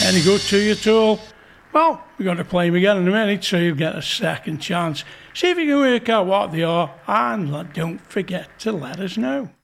Any good to you at all? Well, we're going to play them again in a minute, so you'll get a second chance. See if you can work out what they are, and don't forget to let us know.